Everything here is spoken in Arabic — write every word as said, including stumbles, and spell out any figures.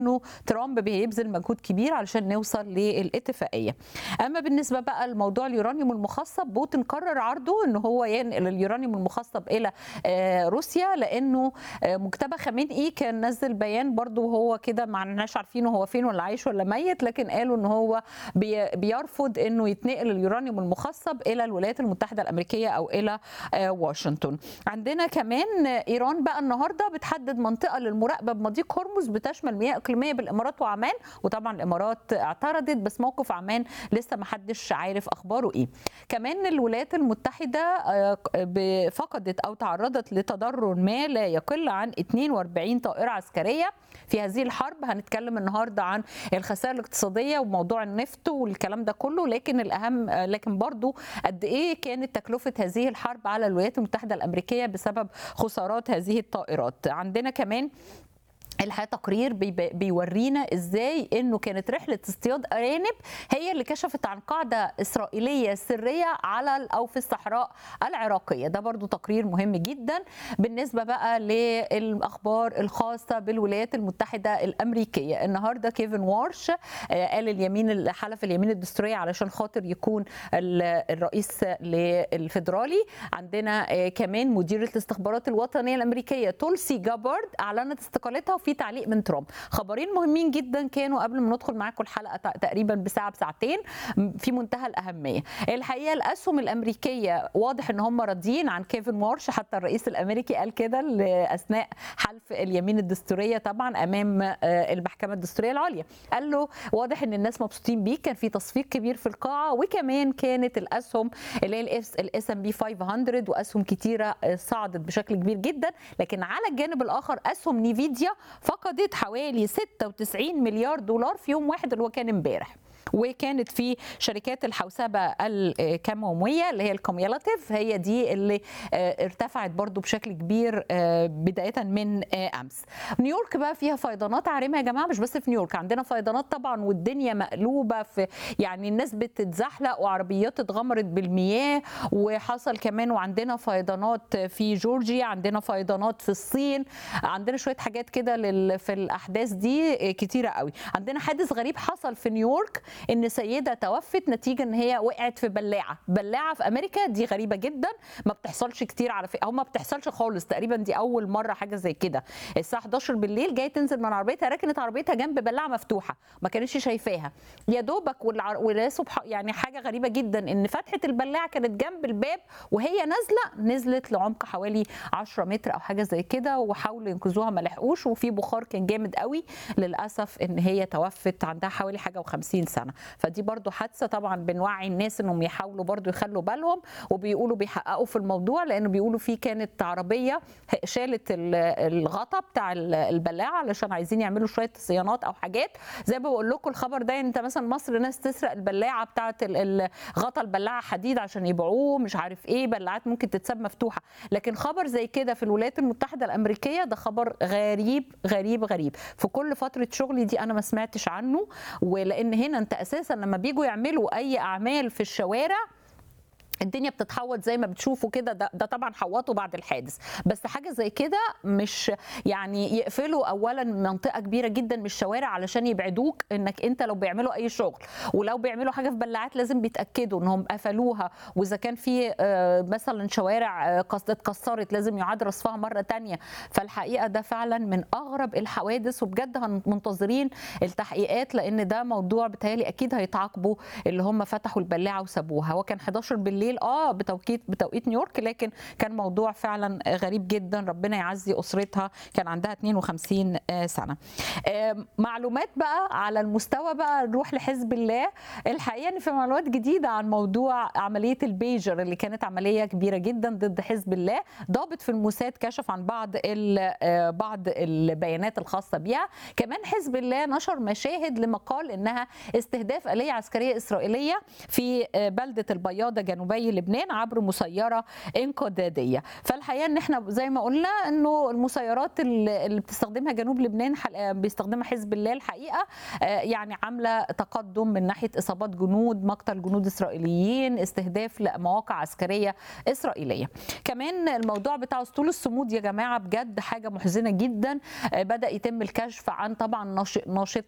انه ترامب بيبذل مجهود كبير علشان نوصل للاتفاقيه. اما بالنسبه بقى لموضوع اليورانيوم المخصب، بوتين قرر عرضه ان هو ينقل اليورانيوم المخصب الى روسيا، لانه مجتبى خامنئي كان نزل بيان برضو وهو كده ما عندناش عارفينه هو فين ولا عايش ولا ميت، لكن قالوا ان هو بيرفض انه يتنقل اليورانيوم المخصب الى الولايات المتحده الامريكيه او الى واشنطن. عندنا كمان ايران بقى النهارده بتحدد منطقه للمراقبه بمضيق هرمز بتشمل مياه اقليميه بالامارات وعمان، وطبعا الامارات اعترضت، بس موقف عمان لسه ما حدش عارف اخباره ايه. كمان الولايات المتحده فقدت او تعرضت لتضرر ما لا يقل عن اثنين وأربعين طائره عسكريه في هذه الحرب. هنتكلم النهارده عن الخسائر الاقتصاديه وموضوع النفط والكلام ده كله، لكن الاهم لكن برضو قد ايه كانت تكلفه هذه الحرب على الولايات المتحده الامريكيه بسبب خسارات هذه الطائرات. عندنا كمان الحقيقه تقرير بيورينا ازاي انه كانت رحله اصطياد ارانب هي اللي كشفت عن قاعده اسرائيليه سريه على او في الصحراء العراقيه. ده برضو تقرير مهم جدا. بالنسبه بقى للاخبار الخاصه بالولايات المتحده الامريكيه، النهارده كيفن وارش قال اليمين حلف اليمين الدستوريه علشان خاطر يكون الرئيس الفيدرالي. عندنا كمان مديره الاستخبارات الوطنيه الامريكيه تولسي جابارد اعلنت استقالتها، وفي تعليق من ترامب. خبرين مهمين جدا كانوا قبل ما ندخل معاكم الحلقه تقريبا بساعه بساعتين في منتهى الاهميه. الحقيقه الاسهم الامريكيه واضح ان هم راضيين عن كيفن وارش، حتى الرئيس الامريكي قال كده اثناء حلف اليمين الدستوريه طبعا امام المحكمه الدستوريه العليا، قال له واضح ان الناس مبسوطين بيك، كان في تصفيق كبير في القاعه. وكمان كانت الاسهم اللي هي الاس ام بي خمسمية واسهم كتيره صعدت بشكل كبير جدا. لكن على الجانب الاخر اسهم نيفيديا فقدت حوالي ستة وتسعين مليار دولار في يوم واحد اللي هو كان امبارح. وكانت في شركات الحوسبه الكموميه اللي هي الكوميولاتيف، هي دي اللي ارتفعت برضو بشكل كبير بدايه من امس. نيويورك بقى فيها فيضانات عارمه يا جماعه، مش بس في نيويورك، عندنا فيضانات طبعا والدنيا مقلوبه، في يعني الناس بتتزحلق وعربيات اتغمرت بالمياه، وحصل كمان وعندنا فيضانات في جورجيا، عندنا فيضانات في الصين، عندنا شويه حاجات كده في الاحداث دي كتيره قوي. عندنا حادث غريب حصل في نيويورك، ان سيده توفت نتيجه ان هي وقعت في بلاعه بلاعه في امريكا. دي غريبه جدا، ما بتحصلش كتير على فكره، او ما بتحصلش خالص تقريبا، دي اول مره حاجه زي كده. الساعه حداشر بالليل جايه تنزل من عربيتها، ركنت عربيتها جنب بلاعه مفتوحه ما كانتش شايفاها يا دوبك، والع... سبحان يعني حاجه غريبه جدا ان فتحه البلاعه كانت جنب الباب، وهي نازله نزلت لعمق حوالي عشرة متر او حاجه زي كده، وحاولوا ينقذوها ما لحقوش، وفي بخار كان جامد قوي. للاسف ان هي توفت عندها حوالي حاجه وخمسين سنه. فدي برضو حادثه، طبعا بنوعي الناس انهم يحاولوا برضو يخلوا بالهم، وبيقولوا بيحققوا في الموضوع، لانه بيقولوا في كانت عربيه شالت الغطا بتاع البلاعه علشان عايزين يعملوا شويه صيانات او حاجات. زي ما بقول لكم الخبر ده، انت مثلا مصر ناس تسرق البلاعه بتاعه غطا البلاعه حديد عشان يبيعوه، مش عارف ايه، بلاعات ممكن تتساب مفتوحه. لكن خبر زي كده في الولايات المتحده الامريكيه ده خبر غريب غريب غريب. في كل فتره شغلي دي انا ما سمعتش عنه، ولان هنا انت اساسا لما بيجوا يعملوا اي اعمال في الشوارع الدنيا بتتحوط زي ما بتشوفوا كده. ده, ده طبعا حوطوا بعد الحادث، بس حاجه زي كده مش يعني يقفلوا اولا منطقه كبيره جدا من الشوارع علشان يبعدوك انك انت لو بيعملوا اي شغل، ولو بيعملوا حاجه في بلاعات لازم بيتاكدوا انهم قفلوها، واذا كان في مثلا شوارع اتكسرت لازم يعاد رصفها مره ثانيه. فالحقيقه ده فعلا من اغرب الحوادث، وبجد منتظرين التحقيقات، لان ده موضوع بتهيألي اكيد هيتعاقبوا اللي هم فتحوا البلاعه وسابوها. هو كان حداشر بالليل اه بتوقيت بتوقيت نيويورك، لكن كان موضوع فعلا غريب جدا. ربنا يعزي اسرتها، كان عندها اثنين وخمسين سنه. معلومات بقى على المستوى بقى، نروح لحزب الله. الحقيقه ان في معلومات جديده عن موضوع عمليه البيجر اللي كانت عمليه كبيره جدا ضد حزب الله. ضابط في الموساد كشف عن بعض بعض البيانات الخاصه بها. كمان حزب الله نشر مشاهد لمقال انها استهداف آلية عسكريه اسرائيليه في بلده البياضه جنوب جنوبي لبنان عبر مسيره انقضاضيه. فالحقيقه ان احنا زي ما قلنا انه المسيرات اللي بتستخدمها جنوب لبنان بيستخدمها حزب الله الحقيقه يعني عامله تقدم من ناحيه اصابات جنود، مقتل جنود اسرائيليين، استهداف لمواقع عسكريه اسرائيليه. كمان الموضوع بتاع اسطول الصمود يا جماعه بجد حاجه محزنه جدا. بدا يتم الكشف عن طبعا ناشطه